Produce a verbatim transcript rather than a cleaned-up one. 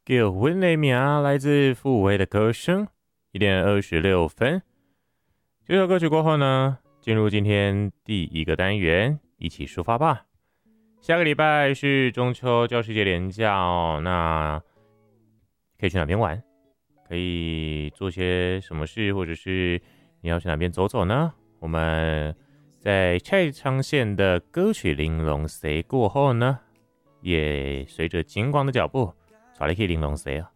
给婚的名来自傅维的歌声，一点二十六分。这首歌曲过后呢，进入今天第一个单元，一起出发吧。下个礼拜是中秋教师节连假哦，那可以去哪边玩？可以做些什么事，或者是你要去哪边走走呢？我们在蔡昌宪的歌曲《玲珑谁》过后呢，也随着金光的脚步，找你去玲珑谁啊。